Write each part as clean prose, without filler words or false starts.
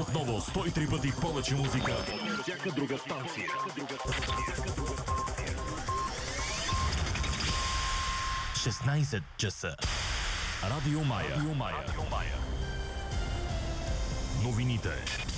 Отново 103 пъти повече музика от всяка друга станция. 16 часа. Радио Мая. Новините.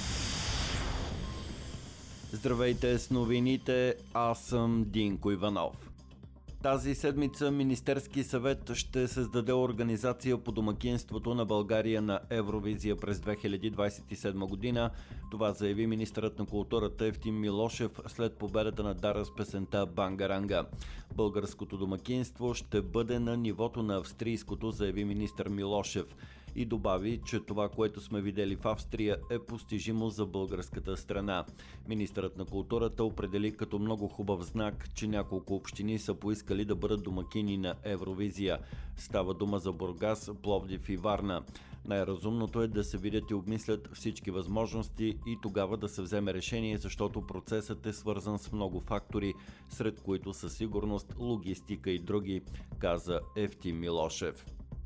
Здравейте с новините, аз съм Динко Иванов. Тази седмица Министерски съвет ще създаде организация по домакинството на България на Евровизия през 2027 година. Това заяви министърът на културата Евтим Милошев след победата на Дара с песента Бангаранга. Българското домакинство ще бъде на нивото на австрийското, заяви министър Милошев. И добави, че това, което сме видели в Австрия, е постижимо за българската страна. Министърът на културата определи като много хубав знак, че няколко общини са поискали да бъдат домакини на Евровизия. Става дума за Бургас, Пловдив и Варна. Най-разумното е да се видят и обмислят всички възможности и тогава да се вземе решение, защото процесът е свързан с много фактори, сред които със сигурност логистика и други, каза Евтим Милошев.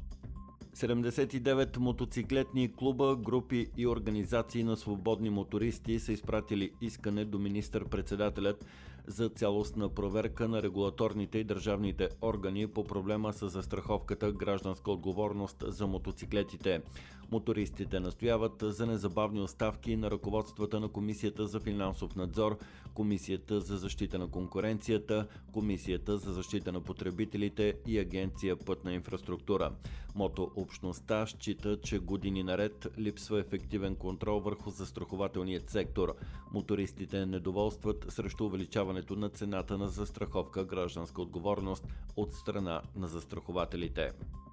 79 мотоциклетни клуба, групи и организации на свободни мотористи са изпратили искане до министър-председателят за цялостна проверка на регулаторните и държавните органи по проблема с застраховката гражданска отговорност за мотоциклетите. Мотористите настояват за незабавни оставки на ръководствата на Комисията за финансов надзор, Комисията за защита на конкуренцията, Комисията за защита на потребителите и Агенция Пътна инфраструктура. Общността счита, че години наред липсва ефективен контрол върху застрахователният сектор. Мотористите недоволстват срещу увеличаването на цената на застраховка гражданска отговорност от страна на застрахователите.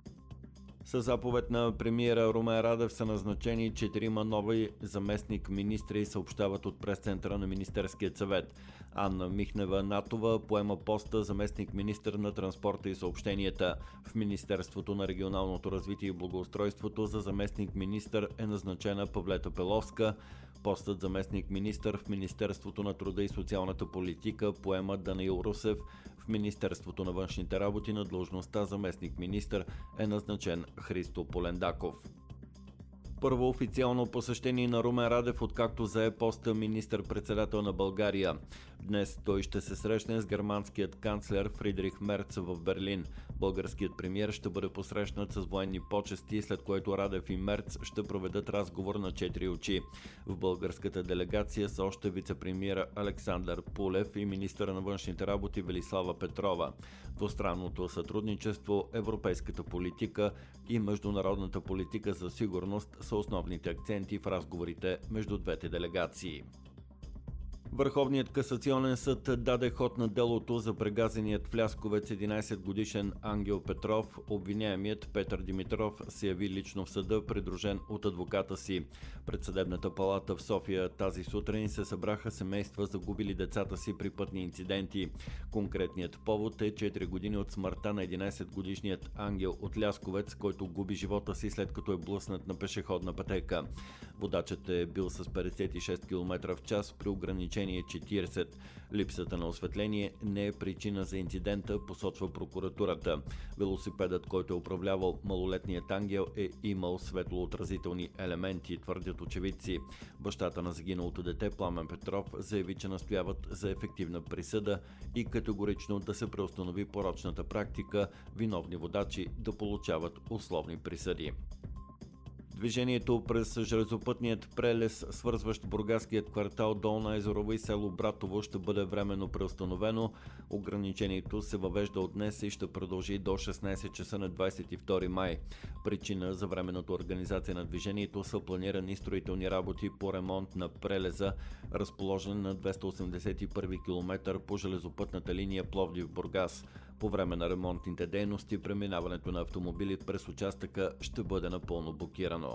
Със заповед на премиера Румен Радев са назначени 4 нови заместник-министри, съобщават от прес-центъра на Министерския съвет. Анна Михнева-Натова поема поста заместник-министър на транспорта и съобщенията. В Министерството на регионалното развитие и благоустройството за заместник-министър е назначена Павлета Пеловска. Постът заместник-министър в Министерството на труда и социалната политика поема Даниил Русев. В Министерството на външните работи на длъжността заместник-министър е назначен Христо Полендаков. Първо официално посещение на Румен Радев, откакто зае поста министър-председател на България. Днес той ще се срещне с германският канцлер Фридрих Мерц в Берлин. Българският премиер ще бъде посрещнат с военни почести, след което Радев и Мерц ще проведат разговор на 4 очи. В българската делегация са още вице-премиера Александър Пулев и министъра на външните работи Велислава Петрова. Двустранното сътрудничество, европейската политика и международната политика за сигурност са основните акценти в разговорите между двете делегации. Върховният касационен съд даде ход на делото за прегазеният в Лясковец 11-годишен Ангел Петров. Обвиняемият Петър Димитров се яви лично в съда, придружен от адвоката си. Пред съдебната палата в София тази сутрин се събраха семейства, загубили децата си при пътни инциденти. Конкретният повод е 4 години от смъртта на 11-годишният Ангел от Лясковец, който губи живота си след като е блъснат на пешеходна пътека. Водачът е бил с 56 км в час при ограничение 40. Липсата на осветление не е причина за инцидента, посочва прокуратурата. Велосипедът, който е управлявал малолетният Ангел, е имал светлоотразителни елементи, твърдят очевидци. Бащата на загиналото дете Пламен Петров заяви, че настояват за ефективна присъда и категорично да се преустанови порочната практика виновни водачи да получават условни присъди. Движението през железопътният прелез, свързващ бургаският квартал Долна Езерова и село Братово, ще бъде временно преустановено. Ограничението се въвежда от днес и ще продължи до 16 часа на 22 май. Причина за временната организация на движението са планирани строителни работи по ремонт на прелеза, разположен на 281 км по железопътната линия Пловдив-Бургас. По време на ремонтните дейности преминаването на автомобили през участъка ще бъде напълно блокирано.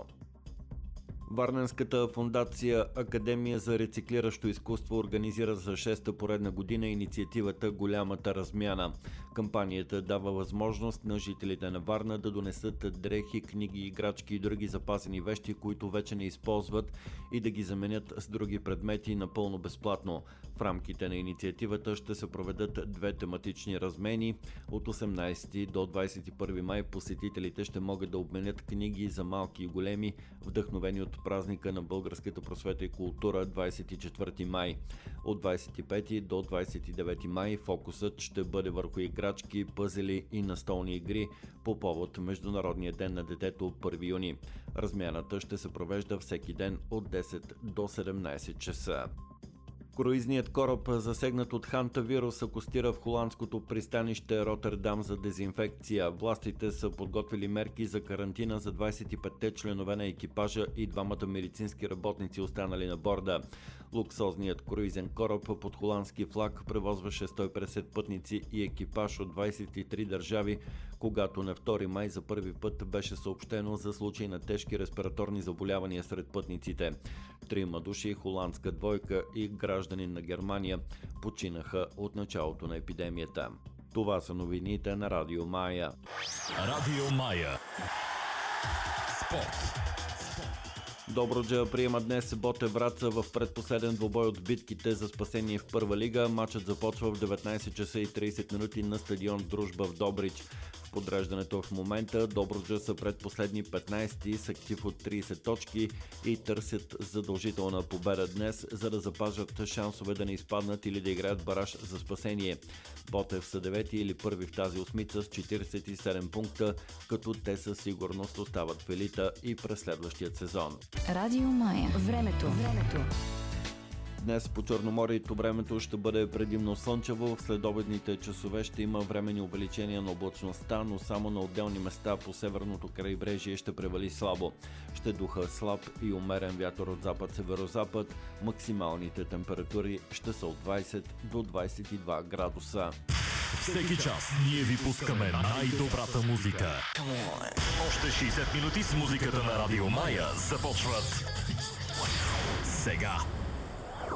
Варненската фондация Академия за рециклиращо изкуство организира за 6-та поредна година инициативата Голямата размяна. Кампанията дава възможност на жителите на Варна да донесат дрехи, книги, играчки и други запазени вещи, които вече не използват, и да ги заменят с други предмети напълно безплатно. В рамките на инициативата ще се проведат 2 тематични размени. От 18 до 21 май посетителите ще могат да обменят книги за малки и големи, вдъхновени от празника на българската просвета и култура 24 май. От 25 до 29 май фокусът ще бъде върху играчки, пъзели и настолни игри по повод Международния ден на детето 1 юни. Размяната ще се провежда всеки ден от 10 до 17 часа. Круизният кораб, засегнат от хантавирус, акостира в холандското пристанище Ротердам за дезинфекция. Властите са подготвили мерки за карантина за 25-те членове на екипажа и двамата медицински работници, останали на борда. Луксозният круизен кораб под холандски флаг превозваше 150 пътници и екипаж от 23 държави, когато на 2 май за първи път беше съобщено за случай на тежки респираторни заболявания сред пътниците. 3 души, холандска двойка и гражданин на Германия, починаха от началото на епидемията. Това са новините на Радио Мая. Радио Мая. Спорт. Добруджа приема днес Ботев Враца в предпоследен двубой от битките за спасение в Първа лига. Матчът започва в 19 часа и 30 минути на стадион Дружба в Добрич. В подреждането в момента Добруджа са предпоследни 15-ти с актив от 30 точки и търсят задължителна победа днес, за да запазят шансове да не изпаднат или да играят бараж за спасение. Ботев са 9 или първи в тази осмица с 47 пункта, като те със сигурност остават в елита и през следващия сезон. Радио Мая. Времето. Днес по Черноморието времето ще бъде предимно слънчево. В следобедните часове ще има временни увеличения на облачността, но само на отделни места по северното крайбрежие ще превали слабо. Ще духа слаб и умерен вятър от запад-северозапад. Максималните температури ще са от 20 до 22 градуса. Всеки час ние ви пускаме най-добрата музика. Още 60 минути с музиката на Радио Мая започват сега.